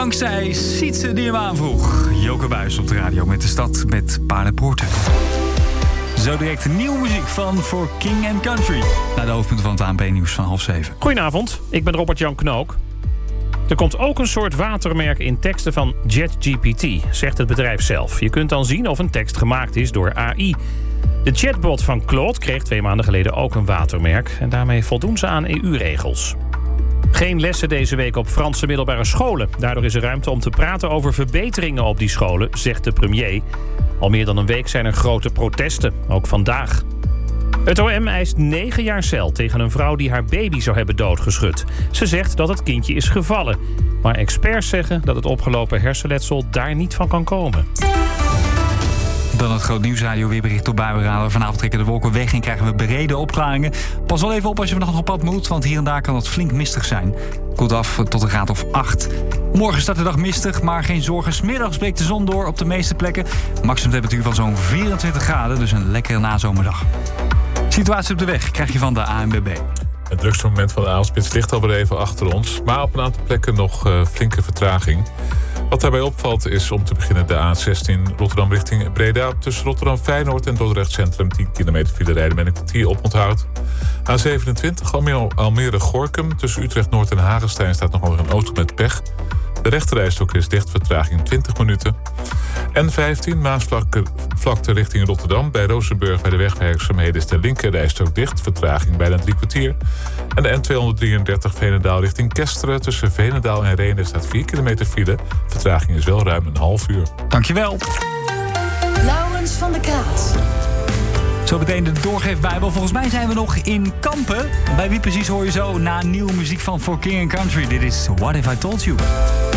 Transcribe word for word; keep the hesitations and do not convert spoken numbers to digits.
Dankzij Sietse die hem aanvroeg. Joke Buijs op de radio met de stad met paardenpoorten. Zo direct nieuwe muziek van For King and Country. Naar de hoofdpunten van het A N B-nieuws van half zeven. Goedenavond, ik ben Robert-Jan Knook. Er komt ook een soort watermerk in teksten van ChatGPT, zegt het bedrijf zelf. Je kunt dan zien of een tekst gemaakt is door A I. De chatbot van Claude kreeg twee maanden geleden ook een watermerk. En daarmee voldoen ze aan E U-regels. Geen lessen deze week op Franse middelbare scholen. Daardoor is er ruimte om te praten over verbeteringen op die scholen, zegt de premier. Al meer dan een week zijn er grote protesten, ook vandaag. Het O M eist negen jaar cel tegen een vrouw die haar baby zou hebben doodgeschud. Ze zegt dat het kindje is gevallen. Maar experts zeggen dat het opgelopen hersenletsel daar niet van kan komen. Dan het groot nieuwsradio weerbericht op buienradar. Vanavond trekken de wolken weg en krijgen we bereden opklaringen. Pas wel even op als je vannacht nog op pad moet, want hier en daar kan het flink mistig zijn. Koelt af tot een graad of acht. Morgen start de dag mistig, maar geen zorgen. 's Middags breekt de zon door op de meeste plekken. Maximum temperatuur van zo'n vierentwintig graden, dus een lekkere nazomerdag. Situatie op de weg krijg je van de A N B B. Het drukste moment van de avondspits ligt alweer even achter ons, maar op een aantal plekken nog uh, flinke vertraging. Wat daarbij opvalt is om te beginnen de A zestien Rotterdam richting Breda. Tussen Rotterdam Feyenoord en Dordrecht Centrum tien kilometer file rijden met een kwartier oponthoud. A zevenentwintig Almere Gorinchem. Tussen Utrecht Noord en Hagestein staat nog wel een auto met pech. De rechterrijstok is dicht, vertraging twintig minuten. N vijftien Maasvlakte richting Rotterdam. Bij Rozenburg bij de wegwerkzaamheden is de linkerrijstok dicht, vertraging bijna drie kwartier. En de N tweehonderddrieëndertig Veenendaal richting Kesteren. Tussen Veenendaal en Rhenen staat vier kilometer file. Vertraging is wel ruim een half uur. Dankjewel. Laurens van der Kaat. Zo meteen de doorgeefbijbel. Volgens mij zijn we nog in Kampen. Bij wie precies hoor je zo na nieuwe muziek van For King and Country. Dit is What If I Told You.